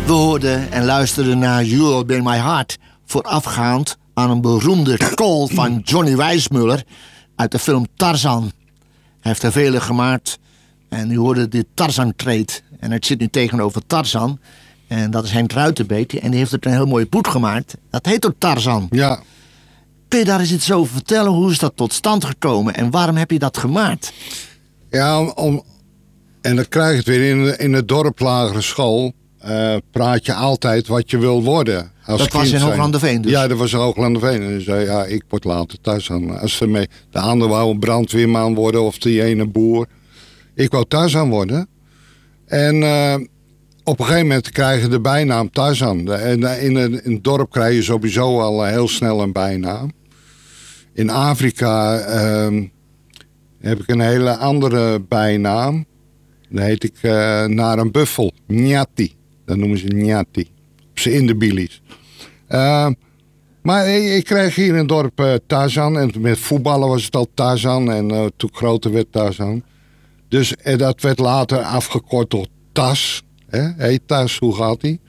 We hoorden en luisterden naar You'll Be My Heart, voorafgaand aan een beroemde call van Johnny Weissmuller uit de film Tarzan. Hij heeft er vele gemaakt en u hoorde de Tarzan-treed. En het zit nu tegenover Tarzan en dat is Henk Ruitenbeek en die heeft er een heel mooi boek gemaakt. Dat heet ook Tarzan. Ja. Kun je daar eens iets over vertellen? Hoe is dat tot stand gekomen en waarom heb je dat gemaakt? Ja, en dan krijg je het weer in de dorp lagere school. Praat je altijd wat je wil worden. Als Dat was in Hooglanderveen dus? Ja, dat was in Hooglanderveen. En hij zei, ja, ik word later Tarzan. Als de ander wou een brandweerman worden of die ene boer. Ik wou Tarzan worden. En op een gegeven moment krijg je de bijnaam Tarzan. En in het dorp krijg je sowieso al heel snel een bijnaam. In Afrika heb ik een hele andere bijnaam. Dan heet ik naar een buffel. Nyati. Dat noemen ze Nyati. Op z'n Indebilies. Maar ik kreeg hier in het dorp Tarzan. En met voetballen was het al Tarzan. En toen ik groter werd Tarzan. Dus dat werd later afgekort tot Tas. Hey Tas, hoe gaat die?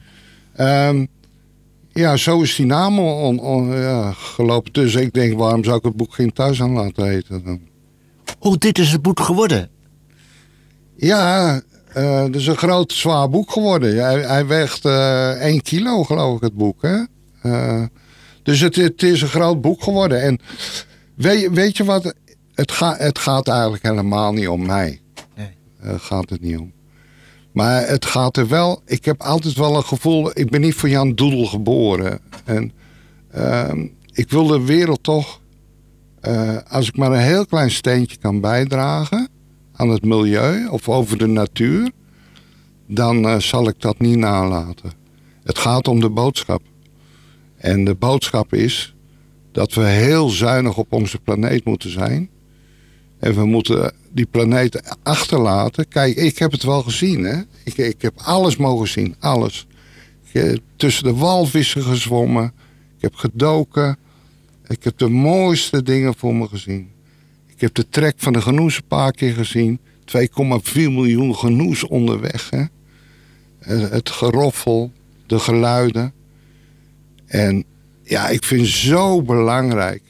Ja, zo is die naam gelopen. Dus ik denk, waarom zou ik het boek geen Tarzan laten heten dan? Hoe dit is het boek geworden? Ja, het is een groot, zwaar boek geworden. Hij weegt 1 kilo, geloof ik, het boek. Hè? Dus het is een groot boek geworden. En weet je wat? Het gaat eigenlijk helemaal niet om mij. Nee. Gaat het niet om. Maar het gaat er wel... Ik heb altijd wel een gevoel... Ik ben niet voor Jan Doedel geboren. En ik wil de wereld toch... als ik maar een heel klein steentje kan bijdragen... aan het milieu of over de natuur... dan zal ik dat niet nalaten. Het gaat om de boodschap. En de boodschap is... dat we heel zuinig op onze planeet moeten zijn... En we moeten die planeet achterlaten. Kijk, ik heb het wel gezien, hè. Ik heb alles mogen zien, alles. Ik heb tussen de walvissen gezwommen. Ik heb gedoken. Ik heb de mooiste dingen voor me gezien. Ik heb de trek van de genoes een paar keer gezien. 2,4 miljoen genoes onderweg, hè. Het geroffel, de geluiden. En ja, ik vind het zo belangrijk...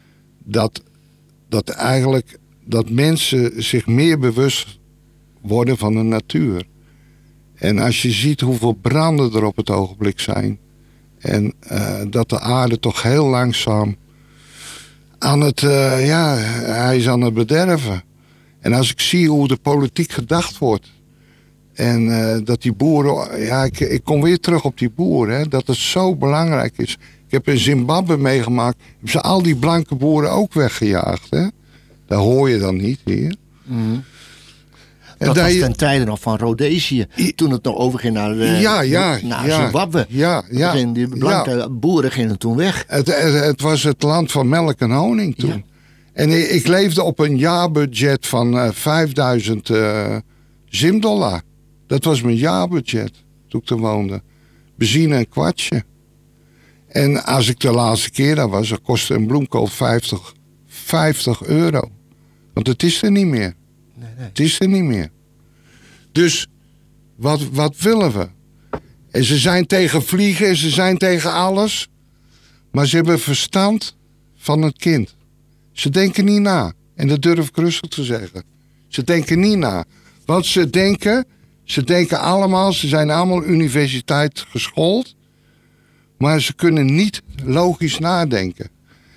dat eigenlijk... dat mensen zich meer bewust worden van de natuur. En als je ziet hoeveel branden er op het ogenblik zijn... en dat de aarde toch heel langzaam aan het... hij is aan het bederven. En als ik zie hoe de politiek gedacht wordt... en dat die boeren... Ja, ik kom weer terug op die boeren, hè, dat het zo belangrijk is. Ik heb in Zimbabwe meegemaakt... hebben ze al die blanke boeren ook weggejaagd, hè. Dat hoor je dan niet hier. Mm. Dat was ten tijde nog van Rhodesië. Toen het nog overging naar Zimbabwe. Die blanke boeren gingen toen weg. Het was het land van melk en honing toen. Ja. En ik leefde op een jaarbudget van 5000 Zimdollar. Dat was mijn jaarbudget toen ik er woonde. Benzine een kwartje. En als ik de laatste keer daar was, dan kostte een bloemkool 50 euro. Want het is er niet meer. Nee. Het is er niet meer. Dus wat willen we? En ze zijn tegen vliegen en ze zijn tegen alles. Maar ze hebben verstand van het kind. Ze denken niet na. En dat durf ik rustig te zeggen. Ze denken niet na. Want ze denken allemaal, ze zijn allemaal universiteit geschoold. Maar ze kunnen niet logisch nadenken.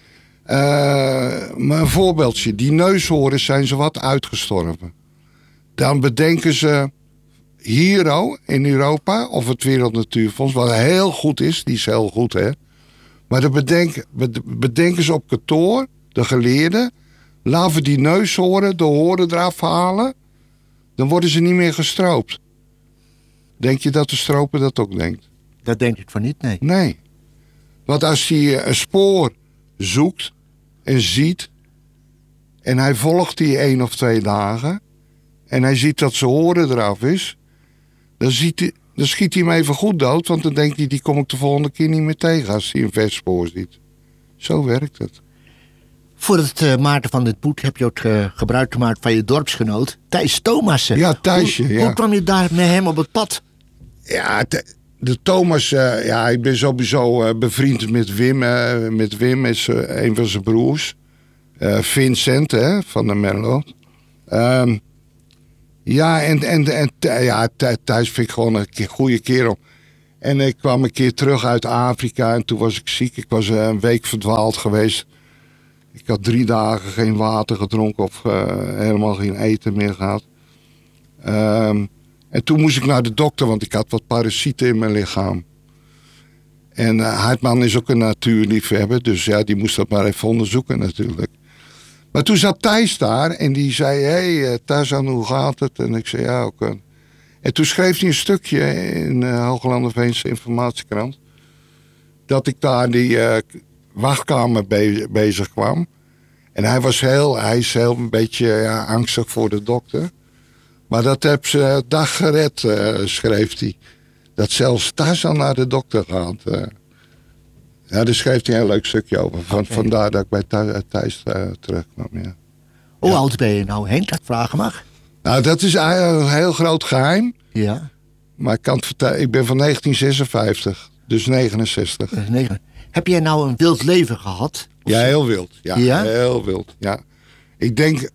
Maar een voorbeeldje. Die neushoorns zijn zowat uitgestorven. Dan bedenken ze hier in Europa, of het Wereld Natuurfonds, wat heel goed is, die is heel goed, hè. Maar dan bedenken ze op kantoor, de geleerden, laten we die neushoorn, de horen eraf halen, dan worden ze niet meer gestroopt. Denk je dat de stroper dat ook denkt? Dat denk ik van niet, nee. Nee. Want als hij een spoor zoekt en ziet... en hij volgt die 1 of 2 dagen... en hij ziet dat zijn horen eraf is... dan schiet hij hem even goed dood... want dan denkt hij, die kom ik de volgende keer niet meer tegen... als hij een vestspoor ziet. Zo werkt het. Voor het maken van dit boek heb je ook gebruik gemaakt van je dorpsgenoot... Thijs Thomassen. Ja, Thijsje, Hoe kwam je daar met hem op het pad? Ja, De Thomas, ik ben sowieso bevriend met Wim. Met Wim is een van zijn broers. Vincent, van de Menlo. Thijs vind ik gewoon een goede kerel. En ik kwam een keer terug uit Afrika en toen was ik ziek. Ik was een week verdwaald geweest. Ik had 3 dagen geen water gedronken of helemaal geen eten meer gehad. En toen moest ik naar de dokter, want ik had wat parasieten in mijn lichaam. En Hartman is ook een natuurliefhebber, dus ja, die moest dat maar even onderzoeken natuurlijk. Maar toen zat Thijs daar en die zei, hey, Tarzan, hoe gaat het? En ik zei, ja, ook. En toen schreef hij een stukje in Hooglanderveense Informatiekrant. Dat ik daar die wachtkamer bezig kwam. En hij is heel een beetje angstig voor de dokter. Maar dat heb ze dag gered, schreef hij. Dat zelfs Tarzan naar de dokter gaat. Daar schreef hij een heel leuk stukje over. Vandaar dat ik bij Thijs terugkwam, ja. Hoe oud ben je nou, Henk, dat ik vragen mag? Nou, dat is een heel groot geheim. Ja. Maar ik kan het vertellen, ik ben van 1956, dus 69. Heb jij nou een wild leven gehad? Ja, heel wild. Ja, heel wild. Ja. Ik denk...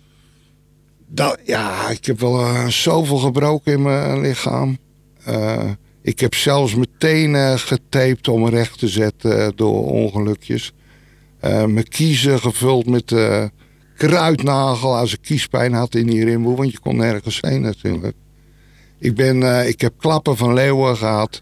ik heb wel zoveel gebroken in mijn lichaam. Ik heb zelfs mijn tenen getaped om recht te zetten door ongelukjes. Mijn kiezen gevuld met kruidnagel als ik kiespijn had in die rimboe. Want je kon nergens heen natuurlijk. Ik heb klappen van leeuwen gehad.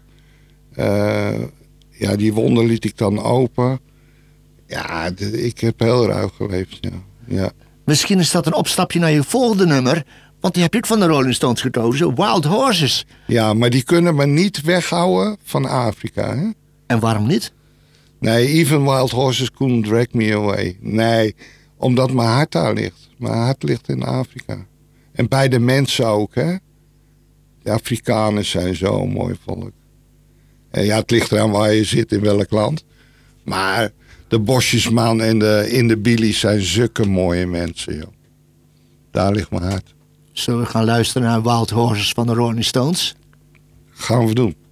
Die wonden liet ik dan open. Ja, ik heb heel ruig geleefd, ja. Misschien is dat een opstapje naar je volgende nummer. Want die heb ik van de Rolling Stones gekozen. Wild Horses. Ja, maar die kunnen me niet weghouden van Afrika, hè? En waarom niet? Nee, even Wild Horses couldn't drag me away. Nee, omdat mijn hart daar ligt. Mijn hart ligt in Afrika. En bij de mensen ook, hè? De Afrikanen zijn zo'n mooi volk. En ja, het ligt eraan waar je zit, in welk land. Maar de Bosjesman en de Indebili's zijn zulke mooie mensen, joh. Daar ligt mijn hart. Zullen we gaan luisteren naar Wild Horses van de Rolling Stones? Gaan we doen.